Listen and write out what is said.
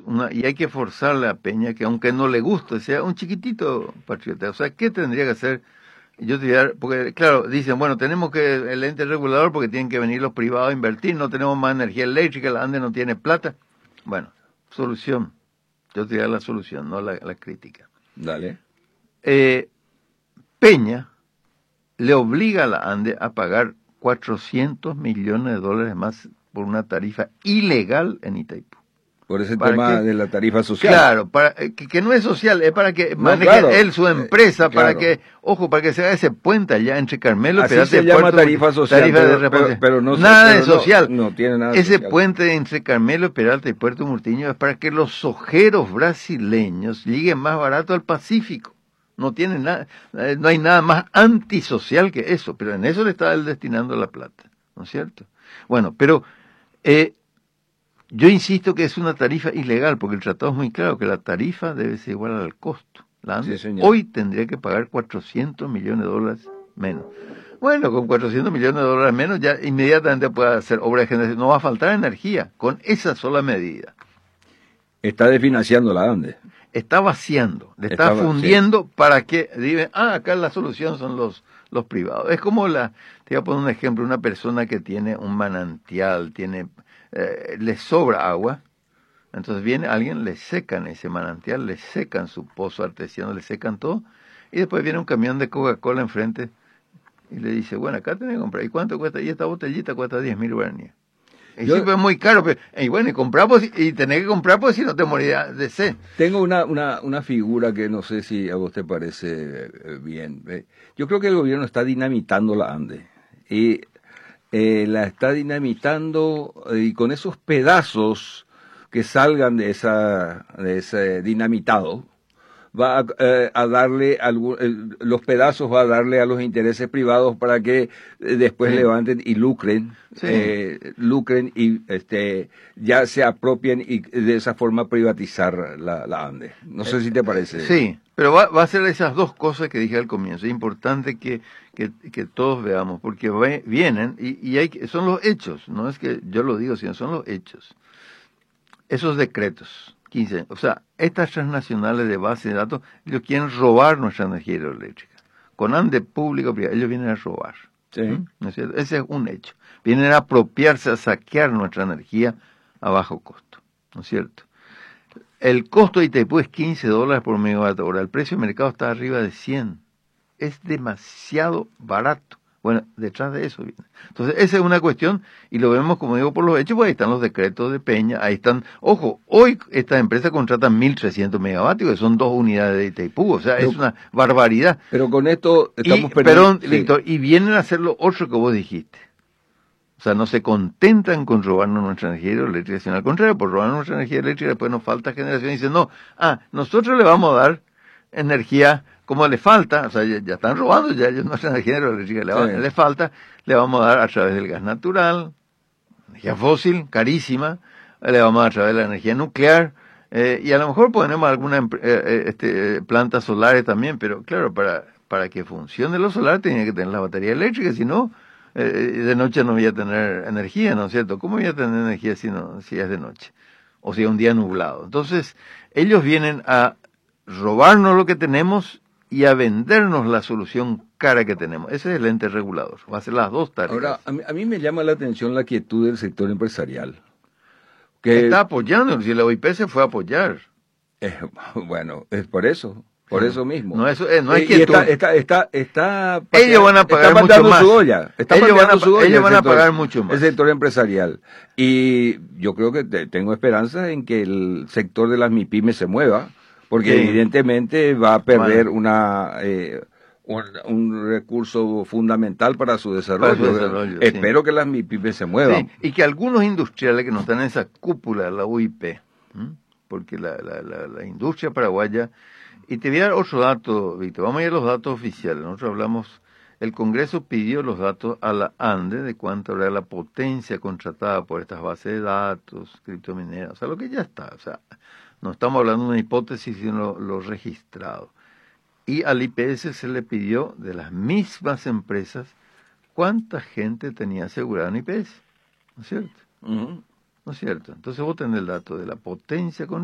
y hay que forzarle a Peña que aunque no le guste, sea un chiquitito patriota. O sea, ¿qué tendría que hacer? Yo te voy a dar, porque claro, dicen, bueno, tenemos que el ente regulador porque tienen que venir los privados a invertir, no tenemos más energía eléctrica, la ANDE no tiene plata. Bueno, solución. Yo te voy a dar la solución, no la crítica. Dale. Peña le obliga a la ANDE a pagar $400 millones más por una tarifa ilegal en Itaipú. Por ese tema de la tarifa social. Claro, que no es social, es para que maneje él su empresa, para que se haga ese puente allá entre Carmelo y Así se llama tarifa social, pero no nada de social. No tiene nada ese social. Puente entre Carmelo, Peralta y Puerto Murtiño es para que los sojeros brasileños lleguen más barato al Pacífico. No tiene nada, no hay nada más antisocial que eso, pero en eso le está él destinando la plata, ¿no es cierto? Bueno, pero yo insisto que es una tarifa ilegal, porque el tratado es muy claro que la tarifa debe ser igual al costo. La ANDE hoy tendría que pagar $400 millones menos. Bueno, con $400 millones menos ya inmediatamente puede hacer obra de generación. No va a faltar energía con esa sola medida. Está desfinanciando la ANDE. Está vaciando, le está fundiendo para que digan, acá la solución son los privados. Es como te voy a poner un ejemplo, una persona que tiene un manantial, le sobra agua, entonces viene alguien, le secan ese manantial, le secan su pozo artesiano, le secan todo, y después viene un camión de Coca-Cola enfrente y le dice, bueno, acá tenés que comprar, ¿y cuánto cuesta? Y esta botellita cuesta 10.000 guaraníes. Y siempre es muy caro, pero y compramos y tenés que comprar porque si no te morirás de sed. Tengo una figura que no sé si a vos te parece bien. Yo creo que el gobierno está dinamitando la ANDE. Y la está dinamitando y con esos pedazos que salgan de ese dinamitado, va a darle los pedazos, va a darle a los intereses privados para que después levanten y lucren, lucren y ya se apropien y de esa forma privatizar la ANDE. No sé si te parece. Sí, pero va a ser esas dos cosas que dije al comienzo. Es importante que todos veamos, porque vienen y son los hechos, no es que yo lo digo, sino son los hechos. Esos decretos, 15, o sea, estas transnacionales de base de datos, ellos quieren robar nuestra energía hidroeléctrica. Con ANDE público, ellos vienen a robar. Sí. ¿No es cierto? Ese es un hecho. Vienen a apropiarse, a saquear nuestra energía a bajo costo. ¿No es cierto? El costo de Itaipú es $15 por megavatio hora. El precio de mercado está arriba de 100. Es demasiado barato. Bueno, detrás de eso viene. Entonces, esa es una cuestión, y lo vemos, como digo, por los hechos, pues ahí están los decretos de Peña, ahí están, ojo, hoy estas empresas contratan 1.300 megavatios, que son 2 unidades de Itaipú, o sea, es una barbaridad. Pero con esto estamos Perdón, Víctor, y vienen a hacer lo otro que vos dijiste. O sea, no se contentan con robarnos nuestra energía eléctrica, sino al contrario, por robarnos nuestra energía eléctrica, después nos falta generación, y dicen, no, nosotros le vamos a dar energía como le falta, o sea, ya están robando ya ellos nuestra energía eléctrica, le falta, le vamos a dar a través del gas natural, energía fósil, carísima, le vamos a dar a través de la energía nuclear, y a lo mejor ponemos algunas plantas solares también, pero claro, para que funcione lo solar tenía que tener la batería eléctrica, si no, de noche no voy a tener energía, ¿no es cierto? ¿Cómo voy a tener energía si es de noche? O si es un día nublado. Entonces, ellos vienen a robarnos lo que tenemos y a vendernos la solución cara que tenemos. Ese es el ente regulador. Va a ser las dos tareas. Ahora, a mí me llama la atención la quietud del sector empresarial. Que está apoyando, si la OIP se fue a apoyar. Bueno, es por eso. Por eso mismo. No es quietud. Ellos van a pagar mucho más. Ellos van a pagar mucho más. El sector empresarial. Y yo creo que tengo esperanza en que el sector de las MIPYMES se mueva, porque evidentemente va a perder un recurso fundamental para su desarrollo. Espero que las MIPYMES se muevan. Sí, y que algunos industriales que no están en esa cúpula de la UIP, porque la industria paraguaya. Y te voy a dar otro dato, Víctor. Vamos a ir a los datos oficiales. Nosotros hablamos, el Congreso pidió los datos a la ANDE de cuánto era la potencia contratada por estas bases de datos, criptomineras, o sea, lo que ya está. O sea, no estamos hablando de una hipótesis, sino lo registrado. Y al IPS se le pidió de las mismas empresas cuánta gente tenía asegurada en IPS. ¿No es cierto? ¿No es cierto? Entonces vos tenés el dato de la potencia contratada